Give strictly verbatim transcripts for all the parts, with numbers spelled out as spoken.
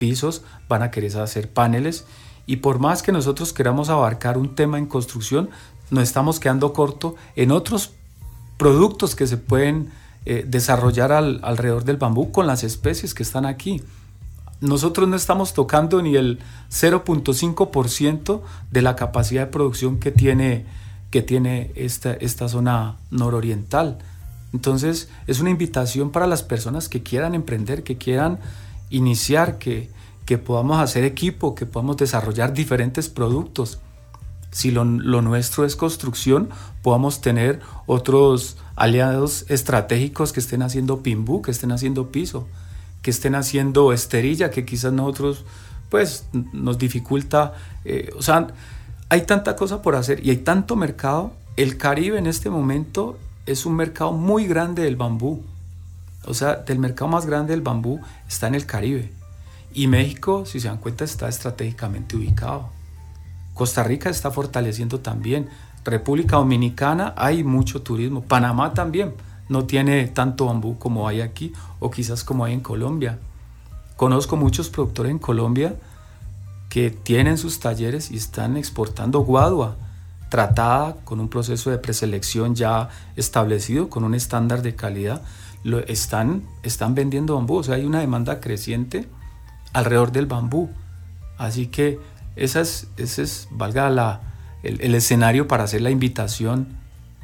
pisos, van a querer hacer paneles, y por más que nosotros queramos abarcar un tema en construcción, nos estamos quedando corto en otros productos que se pueden eh, desarrollar al, alrededor del bambú con las especies que están aquí. Nosotros no estamos tocando ni el cero punto cinco por ciento de la capacidad de producción que tiene, que tiene esta, esta zona nororiental. Entonces es una invitación para las personas que quieran emprender, que quieran iniciar, que, que podamos hacer equipo, que podamos desarrollar diferentes productos. Si lo, lo nuestro es construcción, podamos tener otros aliados estratégicos que estén haciendo pimbú, que estén haciendo piso, que estén haciendo esterilla, que quizás nosotros pues nos dificulta. Eh, o sea, hay tanta cosa por hacer y hay tanto mercado. El Caribe en este momento es un mercado muy grande del bambú. O sea, del mercado más grande del bambú está en el Caribe. Y México, si se dan cuenta, está estratégicamente ubicado. Costa Rica está fortaleciendo también. República Dominicana hay mucho turismo. Panamá también no tiene tanto bambú como hay aquí o quizás como hay en Colombia. Conozco muchos productores en Colombia que tienen sus talleres y están exportando guadua tratada con un proceso de preselección ya establecido, con un estándar de calidad. Lo están, están vendiendo bambú, o sea, hay una demanda creciente alrededor del bambú. Así que esa es, ese es valga la, el, el escenario para hacer la invitación.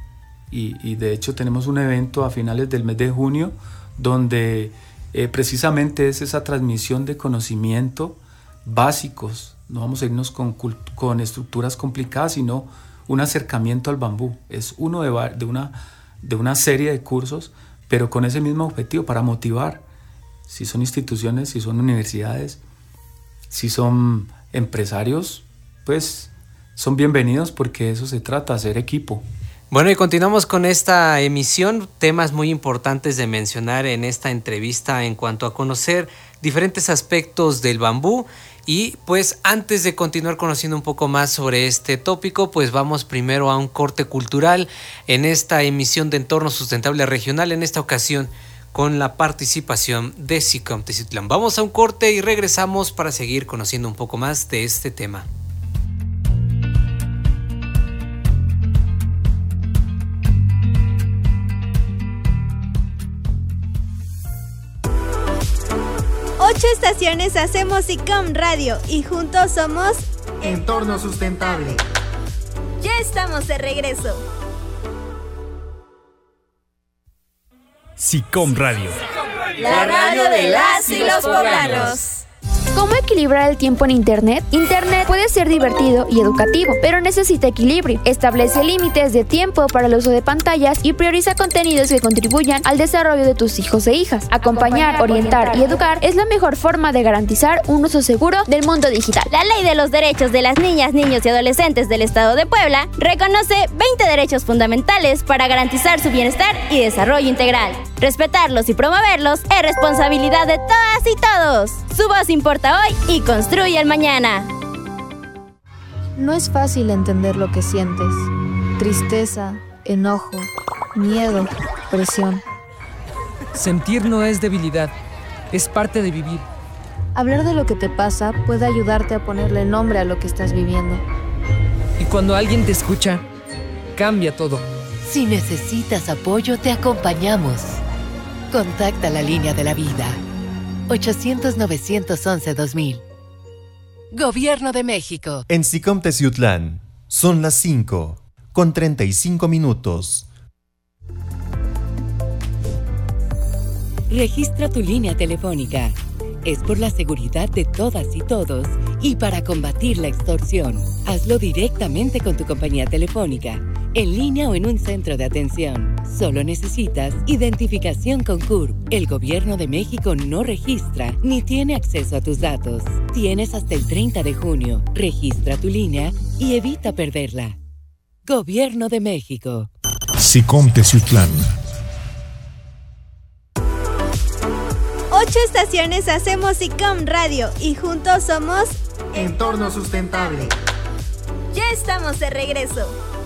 Y, y de hecho tenemos un evento a finales del mes de junio donde eh, precisamente es esa transmisión de conocimiento básicos. No vamos a irnos con, con estructuras complicadas, sino un acercamiento al bambú. Es uno de, de, una, de una serie de cursos, pero con ese mismo objetivo, para motivar. Si son instituciones, si son universidades, si son empresarios, pues son bienvenidos, porque de eso se trata, hacer equipo. Bueno, y continuamos con esta emisión, temas muy importantes de mencionar en esta entrevista en cuanto a conocer diferentes aspectos del bambú. Y pues antes de continuar conociendo un poco más sobre este tópico, pues vamos primero a un corte cultural en esta emisión de Entorno Sustentable Regional, en esta ocasión con la participación de SICOM Teciutlán. Vamos a un corte y regresamos para seguir conociendo un poco más de este tema. Ocho estaciones hacemos SICOM Radio y juntos somos Entorno Sustentable. Ya estamos de regreso. SICOM Radio. La radio de las y los poblanos. ¿Cómo equilibrar el tiempo en Internet? Internet puede ser divertido y educativo, pero necesita equilibrio. Establece límites de tiempo para el uso de pantallas y prioriza contenidos que contribuyan al desarrollo de tus hijos e hijas. Acompañar, orientar y educar es la mejor forma de garantizar un uso seguro del mundo digital. La Ley de los Derechos de las Niñas, Niños y Adolescentes del Estado de Puebla reconoce veinte derechos fundamentales para garantizar su bienestar y desarrollo integral. Respetarlos y promoverlos es responsabilidad de todas y todos. Su voz importa hoy y construye el mañana. No es fácil entender lo que sientes. Tristeza, enojo, miedo, presión. Sentir no es debilidad, es parte de vivir. Hablar de lo que te pasa puede ayudarte a ponerle nombre a lo que estás viviendo. Y cuando alguien te escucha, cambia todo. Si necesitas apoyo, te acompañamos. Contacta la línea de la vida. ochocientos, novecientos once, dos mil. Gobierno de México. En SICOM Teciutlán son las cinco con treinta y cinco minutos. Registra tu línea telefónica. Es por la seguridad de todas y todos y para combatir la extorsión. Hazlo directamente con tu compañía telefónica, en línea o en un centro de atención. Solo necesitas identificación con C U R P. El Gobierno de México no registra ni tiene acceso a tus datos. Tienes hasta el treinta de junio. Registra tu línea y evita perderla. Gobierno de México. SICOM Teciutlán. Ocho estaciones hacemos SICOM Radio y juntos somos Entorno Sustentable. Ya estamos de regreso.